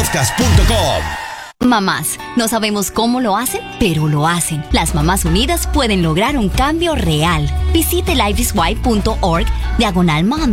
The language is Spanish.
podcast.com. Mamás, no sabemos cómo lo hacen, pero lo hacen. Las mamás unidas pueden lograr un cambio real. Visite lifeiswhite.org/moms